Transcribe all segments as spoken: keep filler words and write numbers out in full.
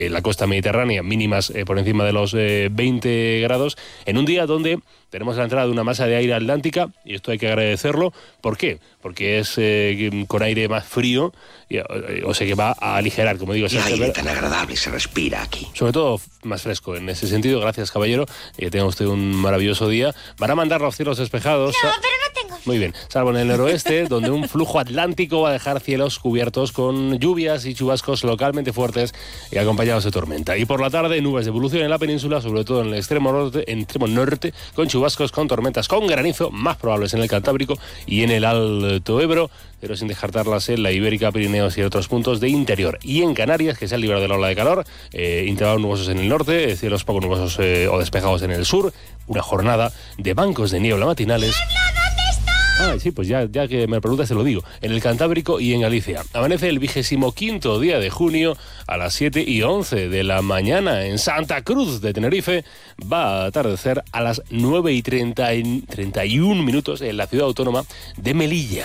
en la costa mediterránea, mínimas eh, por encima de los eh, veinte grados, en un día donde tenemos la entrada de una masa de aire atlántica, y esto hay que agradecerlo. ¿Por qué? Porque es eh, con aire más frío, y, o sea que va a aligerar, como digo. Qué aire tan agradable se respira aquí. Sobre todo más fresco, en ese sentido. Gracias, caballero. Que tenga usted un maravilloso día. Van a mandar los cielos despejados. No, pero no tengo. Muy bien, salvo en el noroeste, donde un flujo atlántico va a dejar cielos cubiertos con lluvias y chubascos localmente fuertes y acompañados de tormenta. Y por la tarde, nubes de evolución en la península, sobre todo en el extremo norte, en extremo norte, con chubascos, con tormentas, con granizo, más probables en el Cantábrico y en el Alto Ebro, pero sin dejartarlas en la Ibérica, Pirineos y otros puntos de interior. Y en Canarias, que se han librado de la ola de calor, eh, intervalos nubosos en el norte, cielos poco nubosos eh, o despejados en el sur, una jornada de bancos de niebla matinales. Ah, sí, pues ya, ya que me preguntas se lo digo. En el Cantábrico y en Galicia. Amanece el vigésimo quinto día de junio a las siete y once de la mañana. En Santa Cruz de Tenerife va a atardecer a las nueve y treinta y uno minutos en la ciudad autónoma de Melilla.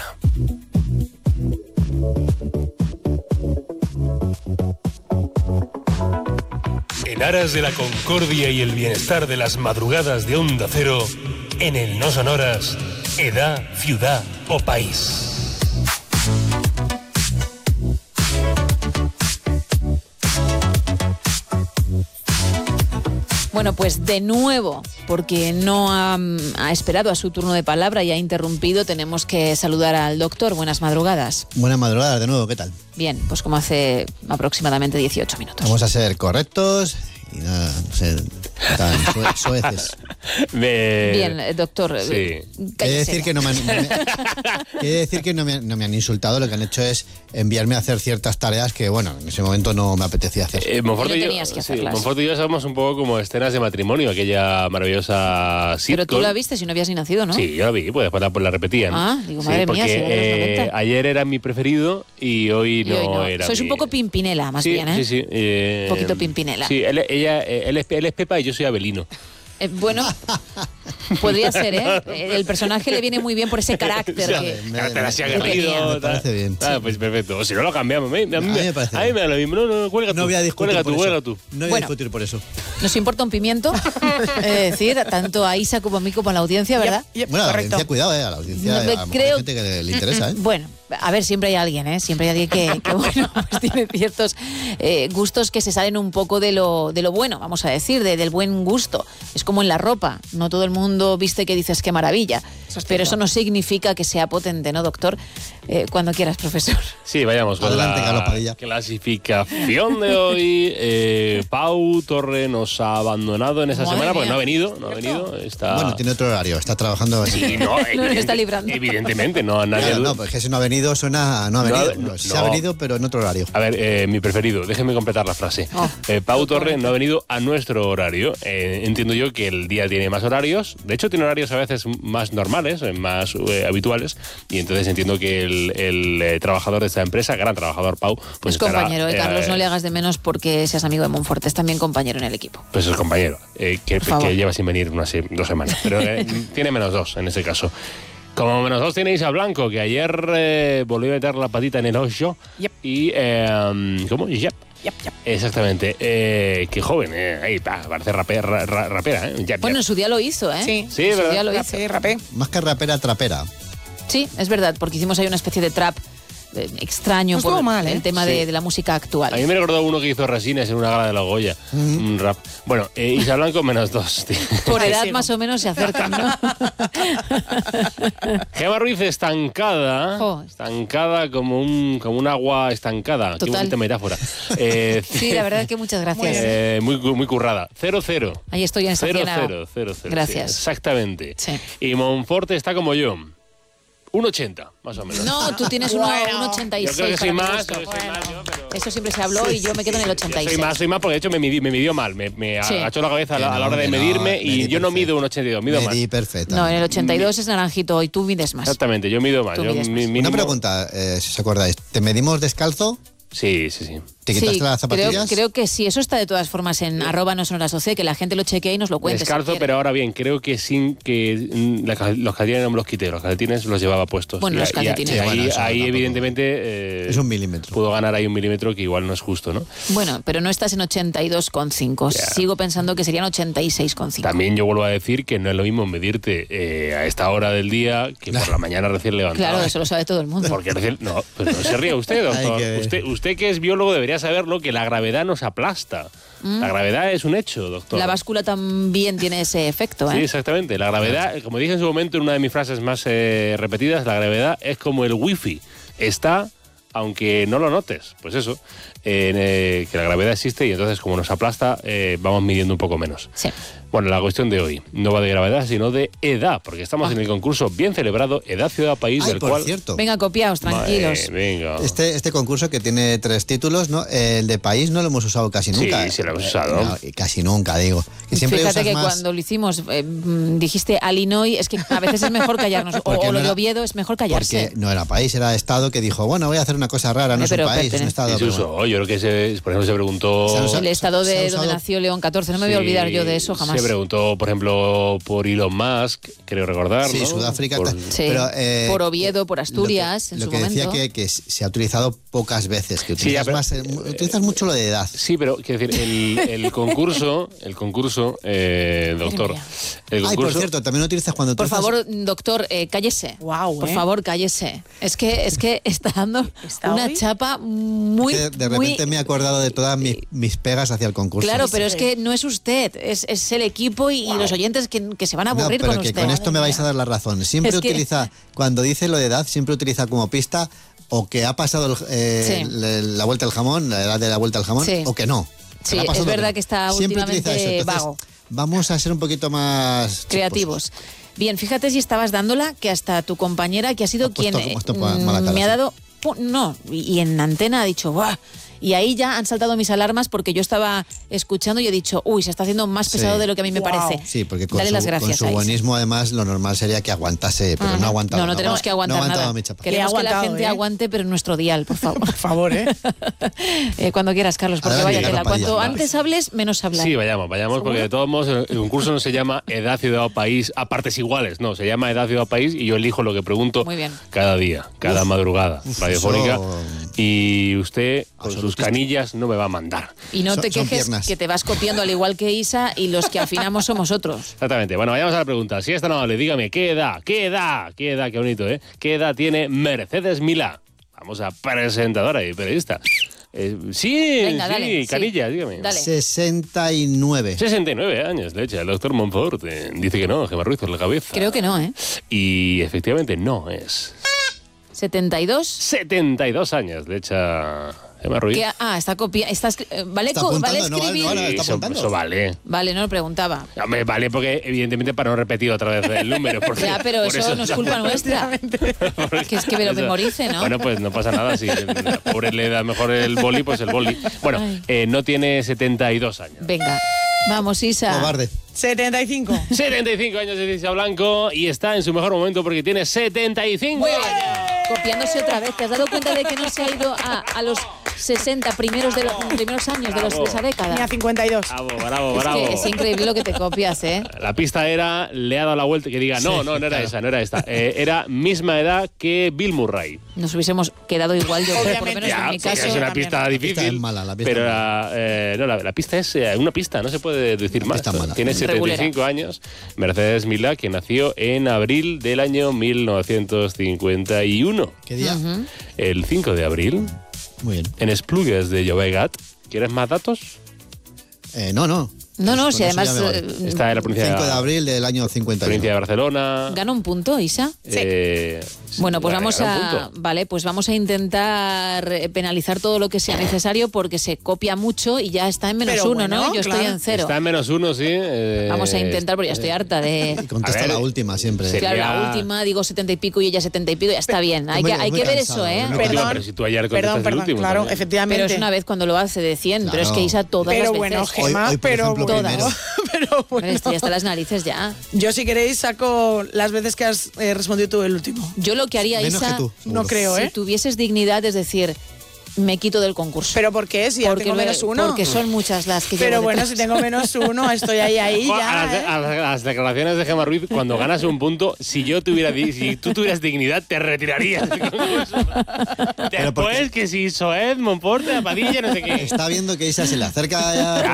En aras de la concordia y el bienestar de las madrugadas de Onda Cero, en el No Sonoras, edad, ciudad o país. Bueno, pues de nuevo, porque no ha, ha esperado a su turno de palabra y ha interrumpido, tenemos que saludar al doctor. Buenas madrugadas. Buenas madrugadas de nuevo, ¿qué tal? Bien, pues como hace aproximadamente dieciocho minutos. Vamos a ser correctos y nada, no sé, tan soeces. Me... Bien, doctor. Sí. Quiere decir que no me han, me, quiere decir que no me, no me han insultado, lo que han hecho es enviarme a hacer ciertas tareas que, bueno, en ese momento no me apetecía hacer. Eh, Monforte, no y yo, tenías que sí, hacerlas. Monforte y yo somos un poco como escenas de matrimonio, aquella maravillosa sitcom. Pero tú la viste si no habías ni nacido, ¿no? Sí, yo la vi, pues después la, pues la repetían. Ah, digo, sí, madre porque, mía, si era de los eh, noventa. ayer era mi preferido y hoy no, Y hoy no. era. Sois mi... un poco Pimpinela, más sí, bien, ¿eh? Sí, sí. Eh, un poquito Pimpinela. Sí, él, ella, él, es, él es Pepa y yo soy Abelino. Eh, bueno, podría ser, ¿eh? El personaje le viene muy bien por ese carácter. O sea, que, me, carácter así que aguerrido. tenía. Me parece bien. Ah, pues perfecto. O si no lo cambiamos. A mí, a mí, A mí me parece a mí me da lo mismo. No, no, cuelga tú. No voy a discutir cuelga por tú, eso. cuelga tú. No voy Bueno. a discutir por eso. Nos importa un pimiento, es decir, tanto a Isa como a mí como a la audiencia, ¿verdad? Yep, yep, Bueno, a la correcto. audiencia, cuidado, eh, a la audiencia, No, a me lo mejor creo- hay gente que le, le interesa, ¿eh? Bueno, a ver, siempre hay alguien, ¿eh? Siempre hay alguien que, que bueno, pues tiene ciertos eh, gustos que se salen un poco de lo, de lo bueno, vamos a decir, de, del buen gusto. Es como en la ropa, no todo el mundo viste que dices qué maravilla, Eso es pero cierto. eso no significa que sea potente, ¿no, doctor? Eh, cuando quieras, profesor. Sí, vayamos con Adelante, la Carlos Padilla. clasificación de hoy. Eh, Pau Torre nos ha abandonado en esta Madre semana porque mía. no ha venido, no ha venido. Está... Bueno, tiene otro horario, está trabajando así. Sí, no, No, evidente- está librando. Evidentemente, no a nadie. Claro, duda. no, pues que si no ha venido suena no ha No ha- venido. no, sí no. ha venido, pero en otro horario. A ver, eh, mi preferido, déjenme completar la frase. Oh, Eh, Pau Torre no ha venido a nuestro horario. Eh, entiendo yo que el día tiene más horarios. De hecho, tiene horarios a veces más normales, eh, más eh, habituales. Y entonces entiendo que el, el, eh, trabajador de esta empresa, gran trabajador Pau, pues es estará, compañero, ¿eh, eh, Carlos? No le hagas de menos porque seas amigo de Monforte, es también compañero en el equipo. Pues es compañero, eh, que, Por favor. que lleva sin venir unas se- dos semanas. Pero eh, tiene menos dos en ese caso. Como menos dos tenéis a Blanco, que ayer eh, volvió a meter la patita en el hoyo. Yep. Y, eh, ¿cómo? Yep. Yep, yep. Exactamente. Eh, qué joven, eh. Ahí, pa, parece rapera, ra- ra- rapera ¿eh? Yep, Bueno, en yep. su día lo hizo, ¿eh? Sí. Sí, en su ¿verdad? día lo hizo. Rapé, rapé. Más que rapera, trapera. Sí, es verdad, porque hicimos ahí una especie de trap eh, extraño No por estuvo mal, ¿eh? el tema Sí. de, de la música actual. A mí me recordó uno que hizo Resines en una gala de la Goya. Un rap. Bueno, eh, Isa Blanco menos dos. tío. Por Ahí edad sigo. más o menos se acercan, ¿no? Gema Ruiz estancada. Jo. Estancada como un, como un agua estancada. Qué Total. bonita metáfora. Eh, Sí, la verdad es que muchas gracias. Eh, muy, muy currada. cero cero. Ahí estoy en Cero, estacionado. cero, cero, cero. Gracias. Sí, exactamente. Sí. Y Monforte está como yo. un ochenta, más o menos. No, tú tienes uno- Bueno. un ochenta y Yo seis. creo que soy para mi más. gusto. yo soy más, yo, pero- Eso siempre se habló y yo me quedo en el ochenta y Yo seis. soy más, soy más porque de hecho me, midi- me midió mal. Me, me Sí. agachó la cabeza a la, Que a la hora no, de que no, medirme y medí yo no perfecto. mido un ochenta y dos, mido más. Medí perfecta. No, en el ochenta y dos es naranjito y tú mides más. Exactamente, yo mido más. Tú Yo mides mi- más. mínimo- Una pregunta, eh, si os acordáis. ¿Te medimos descalzo? Sí, sí, sí. ¿Te quitaste Sí, las zapatillas? creo, creo que sí. Eso está de todas formas en arroba no son horas doce, que la gente lo chequee y nos lo cuente. Descalzo, si pero ahora bien, creo que sin que mm, la cal- los calcetines no me los quité, los calcetines los llevaba puestos. Bueno, Y los a- y a- calcetines. y ahí, Bueno, eso ahí, tampoco. evidentemente eh, Es un milímetro. pudo ganar ahí un milímetro que igual no es justo, ¿no? Bueno, pero no estás en ochenta y dos coma cinco. Ya. Sigo pensando que serían ochenta y seis coma cinco. También yo vuelvo a decir que no es lo mismo medirte eh, a esta hora del día que por la mañana recién levantado. Claro, eso lo sabe todo el mundo. Porque recién, no, pues no se ríe usted, doctor. Hay que- Usted, usted que es biólogo debería saberlo, que la gravedad nos aplasta. La gravedad es un hecho, doctor. La báscula también tiene ese efecto, Sí, ¿eh? exactamente. La gravedad, como dije en su momento en una de mis frases más eh, repetidas, la gravedad es como el wifi. Está, aunque no lo notes. Pues eso, en, eh, que la gravedad existe y entonces como nos aplasta, eh, vamos midiendo un poco menos. Sí. Bueno, la cuestión de hoy no va de gravedad, sino de edad, porque estamos en el concurso bien celebrado Edad, Ciudad, País, Ay, del por cual... cierto. Venga, copiaos, tranquilos. Madre, venga. Este, este concurso que tiene tres títulos, ¿no? El de país no lo hemos usado casi Sí, nunca. sí lo hemos usado. No, casi nunca, digo. Que siempre Fíjate usas que más... cuando lo hicimos eh, mm, dijiste Illinois, es que a veces es mejor callarnos. O, Porque o lo no de era- Oviedo es mejor callarse. Porque no era país, era Estado que dijo, bueno, voy a hacer una cosa rara, no es un Pero, país, es Pepe, un Estado. Sí, se pero usó. bueno. Yo creo que, se, por ejemplo, se preguntó... Se ha usado- El estado se ha de usado- donde nació León catorce, no me voy a Sí, olvidar yo de eso jamás. Se preguntó, por ejemplo, por Elon Musk, creo recordar, Sí, ¿no? Sudáfrica. Por- tal. Sí, Pero, eh, por Oviedo, por Asturias, lo en que, su lo que decía momento. que, que se ha utilizado pocas veces, que Sí, ya, utilizas, pero- más, eh, utilizas mucho lo de edad. Sí, pero quiero decir, el, el concurso, el concurso, eh, doctor, mía. el Ay, por concurso... cierto, también utilizas cuando Por utilizas- favor, doctor, eh, cállese. Guau, Por ¿eh? favor, cállese. Es que, es que está dando ¿Está una hoy? chapa muy. que de muy- repente me he acordado de todas mis, mis pegas hacia el concurso. Claro, pero es que no es usted, es, es el equipo y, y los oyentes que, que se van a No, aburrir pero con que usted. con esto me vais a dar la razón. Siempre Es que- utiliza, cuando dice lo de edad, siempre utiliza como pista o que ha pasado el- eh, Sí. le- la vuelta al jamón, la edad de la vuelta al jamón, Sí. o que no. Que Sí, la ha es pasado o verdad no. que está Siempre utiliza últimamente eso. Entonces, vago. Vamos a ser un poquito más Creativos. Bien, fíjate si estabas dándola, que hasta tu compañera, que ha sido Ha puesto- quien ha puesto eh, pa- mala cara, me ha sí. dado... pu- No, y, y en antena ha dicho, ¡buah! Y ahí ya han saltado mis alarmas porque yo estaba escuchando y he dicho, uy, se está haciendo más Sí. pesado de lo que a mí me Guau. parece. Sí, porque con Dale su, las con gracias su a Isa. buenismo, además, lo normal sería que aguantase, pero no ha aguantado. No, no tenemos ha- que aguantar no ha aguantado nada. mi chapa. Queremos Le ha que la aguantado, gente ¿eh? aguante, pero en nuestro dial, por favor. Por favor, ¿eh? Eh, cuando quieras, Carlos, porque Ahora vaya venga, tela. Rapadilla, Cuanto vale. antes hables, menos hablar. Sí, vayamos, vayamos, porque de todos modos el el concurso no se llama Edad, Ciudad o País a partes iguales, no, se llama Edad, Ciudad o País y yo elijo lo que pregunto Muy bien. cada día, cada madrugada radiofónica eso- y usted con sus Absolutista. canillas no me va a mandar. Y no Son- te son quejes piernas. que te vas copiando al igual que Isa y los que afinamos somos otros. Exactamente. Bueno, vayamos a la pregunta. Si es tan amable, dígame, ¿qué edad? ¿Qué edad? ¿Qué edad? Qué bonito, ¿eh? ¿Qué edad tiene Mercedes Milá? Famosa presentadora y periodista. Eh, sí, Venga, sí, dale, sí. canilla, dígame. Dale. sesenta y nueve. sesenta y nueve años, le echa el doctor Monfort. eh, dice que no, Gemma Ruiz por la cabeza. Creo que no, ¿eh? Y efectivamente no es. setenta y dos. setenta y dos años, le echa Gemma Ruiz. ¿Qué? Ah, está copiando. ¿Vale, Está co- apuntando, ¿vale no, vale, escribir? no, vale. Sí, está eso, apuntando. eso vale. Vale, no lo preguntaba. Hombre, vale, porque evidentemente para no repetir otra vez el número. Porque, Ya, pero por eso no es culpa nuestra. Que es que me lo Eso- memorice, ¿no? Bueno, pues no pasa nada. Si la pobre le da mejor el boli, pues el boli. Bueno, Ay. eh, no tiene setenta y dos años. Venga, vamos, Isa. Cobarde. setenta y cinco. setenta y cinco años de Isa Blanco y está en su mejor momento porque tiene setenta y cinco Muy bien. años. Copiándose otra vez. ¿Te has dado cuenta de que no se ha ido a, a los sesenta primeros, de los, primeros años de, los, de esa Ni a década? cincuenta y dos. Bravo, bravo, Es bravo. que es increíble lo que te copias, ¿eh? La pista era, le ha dado la vuelta, que diga, no, Sí, no, no era claro. esa, no era esta. Eh, era misma edad que Bill Murray. Nos hubiésemos quedado igual, yo creo, por lo Obviamente. menos Ya, en mi porque caso. es una también. pista difícil. pista es mala, la pista pero es la, eh, no, la, la pista es eh, una pista, no se puede decir La más. pista es mala. Tiene setenta y cinco años. Mercedes Milá, que nació en abril del año mil novecientos cincuenta y uno. ¿Qué día? El cinco de abril, Muy bien. en Esplugues de Llobregat. ¿Quieres más datos? Eh, no, no. No, no, Con si eso además ya me vale. eh, Está en la provincia, cinco de abril del año cincuenta y uno. provincia de Barcelona. gana un punto, Isa. Eh, Bueno, pues gana- vamos gana un a, punto. vale, pues vamos a intentar eh, penalizar todo lo que sea necesario porque se copia mucho y ya está en menos Pero uno, bueno, ¿no? Yo estoy claro. en cero. Está en menos uno, sí. eh, Vamos a intentar, porque ya estoy harta de. Y contesta A ver, la última siempre. sí. Claro, la sería- última, digo setenta y pico y ella setenta y pico, ya está bien. Hay muy- que, hay muy que ver cansado, eso, ¿eh? ¿no? Tío, Perdón, pero si tú ayer contestaste perdón, el perdón, último claro, también. efectivamente. Pero es una vez cuando lo hace de cien, pero es que Claro. Isa todas Pero las bueno, veces. Hoy- Gemma, hoy, por pero ejemplo, bueno. primero. pero Pero bueno. estoy hasta las narices ya. Yo, si queréis, saco las veces que has eh, respondido tú el último. Yo lo que haría, Menos Isa, que tú, No seguro. creo, si ¿eh? tuvieses dignidad, es decir, me quito del concurso. ¿Pero por qué? Si ya porque tengo lo he- menos uno. Porque son muchas las que Pero llevo bueno, detrás. si tengo menos uno, estoy ahí, ahí Jo, ya. a, las, ¿eh? a las- a las declaraciones de Gemma Ruiz, cuando ganas un punto, si yo tuviera di- si tú tuvieras dignidad, te retirarías del concurso. Pero porque- Después que si Soed, Monforte, Padilla, no sé qué. Está viendo que Isa se le acerca ya.